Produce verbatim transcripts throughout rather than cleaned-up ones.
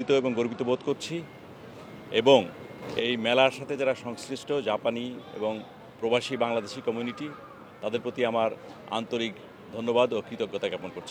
আনন্দিত এবং গর্বিত বোধ করছি এবং এই মেলার সাথে যারা সংশ্লিষ্ট জাপানি এবং প্রবাসী বাংলাদেশি কমিউনিটি তাদের প্রতি আমার আন্তরিক ধন্যবাদ ও কৃতজ্ঞতা জ্ঞাপন করছি।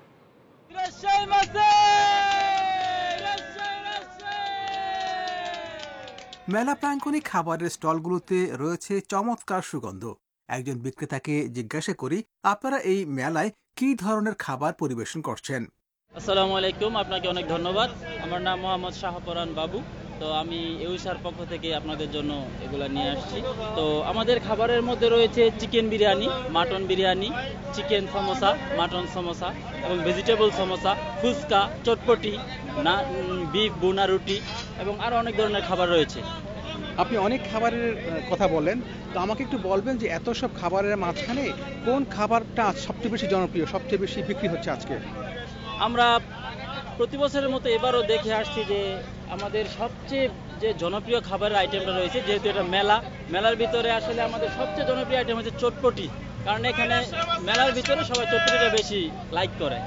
মেলা প্রাঙ্গণে খাবারের স্টলগুলোতে রয়েছে চমৎকার সুগন্ধ। একজন বিক্রেতাকে জিজ্ঞাসা করি, আপনারা এই মেলায় কি ধরনের খাবার পরিবেশন করছেন? আসসালামু আলাইকুম, আপনাকে অনেক ধন্যবাদ। আমার নাম মোহাম্মদ শাহপরান বাবু। তো আমি ইউসার পক্ষ থেকে আপনাদের জন্য এগুলা নিয়ে আসছি। তো আমাদের খাবারের মধ্যে রয়েছে chicken biryani, mutton biryani, chicken samosa, mutton samosa এবং ভেজিটেবল সমোসা, ফুচকা, চটপটি, না বিফ বোনা রুটি এবং আরও অনেক ধরনের খাবার রয়েছে। আপনি অনেক খাবারের কথা বললেন, তো আমাকে একটু বলবেন যে এত সব খাবারের মাঝখানে কোন খাবারটা সবচেয়ে বেশি জনপ্রিয়, সবচেয়ে বেশি বিক্রি হচ্ছে আজকে? আমরা প্রতি বছরের মতো এবারও দেখে আসছি যে আমাদের সবচেয়ে যে জনপ্রিয় খাবারের আইটেমটা রয়েছে, যেহেতু এটা মেলা, মেলার ভিতরে আসলে আমাদের সবচেয়ে জনপ্রিয় আইটেম হচ্ছে চটপটি, কারণ এখানে মেলার ভিতরে সবাই চটপটিটা বেশি লাইক করে।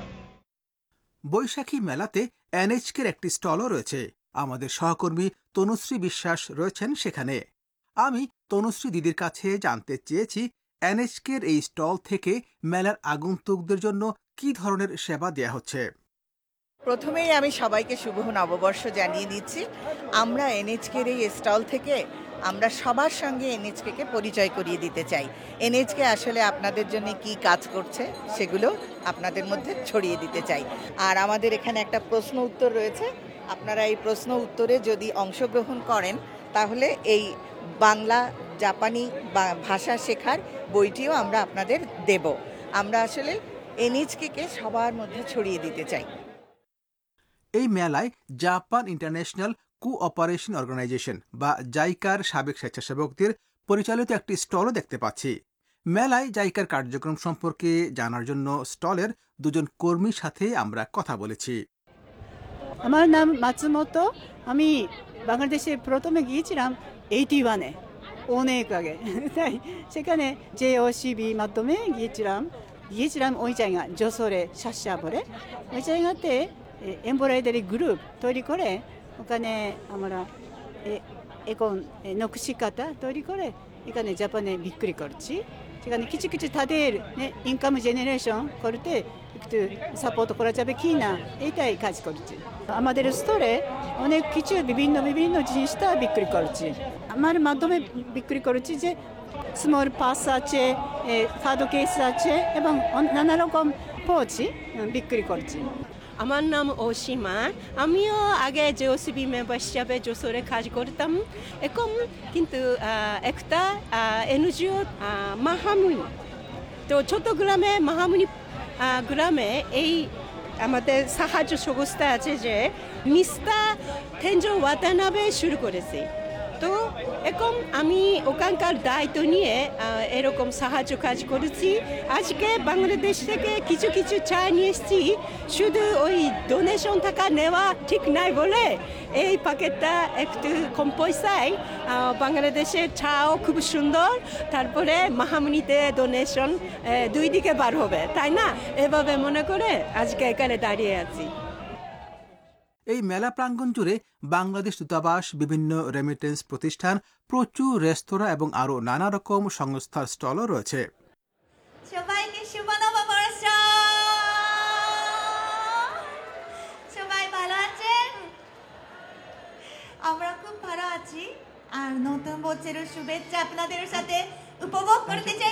বৈশাখী মেলাতে এনএইচকের একটি স্টলও রয়েছে। আমাদের সহকর্মী তনুশ্রী বিশ্বাস রয়েছেন সেখানে। আমি তনুশ্রী দিদির কাছে জানতে চেয়েছি এনএইচকের এই স্টল থেকে মেলার আগন্তুকদের জন্য কি ধরনের সেবা দেয়া হচ্ছে। প্রথমেই আমি সবাইকে শুভ নববর্ষ জানিয়ে দিচ্ছি। আমরা এনএইচকের এই স্টল থেকে আমরা সবার সঙ্গে এনএইচকে পরিচয় করিয়ে দিতে চাই। এনএইচকে আসলে আপনাদের জন্য কি কাজ করছে সেগুলো আপনাদের মধ্যে ছড়িয়ে দিতে চাই। আর আমাদের এখানে একটা প্রশ্ন উত্তর রয়েছে, আপনারা এই প্রশ্ন উত্তরে যদি অংশগ্রহণ করেন তাহলে এই বাংলা জাপানি ভাষা শেখার বইটিও আমরা আপনাদের দেব। আমরা আসলে এনএইচকে সবার মধ্যে ছড়িয়ে দিতে চাই। এই মেলায় জাপান ইন্টারন্যাশনাল কোঅপারেশন অর্গানাইজেশন বা জাইকার সাবেক স্বেচ্ছাসেবকদের পরিচালিত একটি স্টলও দেখতে পাচ্ছি। মেলায় জাইকার কার্যক্রম সম্পর্কে জানার জন্য স্টলের দুজন কর্মীর সাথে আমরা কথা বলেছি। আমার নাম মাতসুমোতো। আমি বাংলাদেশে প্রথমে গিয়েছিলাম এইটি ওয়ানে, অনেক আগে। তাই সেখানে জেওসিবি মাধ্যমে গিয়েছিলাম গিয়েছিলাম ওই জায়গা যশোরে শাসাবরে। ওই জায়গাতে এমব্রয়ডারি গ্রুপ তৈরি করে ওখানে আমরা এখন নকশিকাতা তৈরি করে এখানে জাপানে বিক্রি করছি। সেখানে কিছু কিছু তাদের ইনকাম জেনারেশন করতে একটু সাপোর্ট করা যাবে কি না, এইটাই কাজ করছি। আমাদের স্টোরে অনেক কিছু বিভিন্ন বিভিন্ন জিনিসটা বিক্রি করছি। আমার মাধ্যমে বিক্রি করছি যে স্মল পাস আছে, কার্ড কেস আছে এবং নানা রকম পৌঁছি বিক্রি করছি। আমার নাম অসীমা। আমিও আগে জেওসিবি মেম্বার হিসাবে যশোরে কাজ করতাম। এখন কিন্তু একটা এনজিও মাহামুনি, তো ছোট গ্রামে মাহামুনি গ্রামে এই আমাদের সাহায্য সংস্থা আছে যে মিস্তা তেনজো ওয়াতানাবে শুরু করেছে। তো এখন আমি ওখানকার দায়িত্ব নিয়ে এরকম সাহায্য কাজ করেছি। আজকে বাংলাদেশ থেকে কিছু কিছু চা নিয়ে এসেছি। শুধু ওই ডোনেশন টাকা নেওয়া ঠিক নাই বলে এই প্যাকেটটা একটু কম পয়সায়, বাংলাদেশের চাও খুব সুন্দর, তারপরে মাহামুনিতে ডোনেশন দুই দিকে বার হবে, তাই না? এভাবে মনে করে আজকে এখানে দাঁড়িয়ে আছি। এই মেলা প্রাঙ্গণ জুড়ে বাংলাদেশ দূতাবাস, বিভিন্ন রেমিটেন্স প্রতিষ্ঠান, প্রচুর রেস্তোরাঁ এবং আরও নানা রকম সংস্থার স্টলও রয়েছে। সবাইকে শুভ নববর্ষ। সবাই ভালো আছেন? আমরা খুব ভালো আছি। আর নতুন বছরের শুভেচ্ছা আপনাদের সাথে উপভোগ করতে চাই।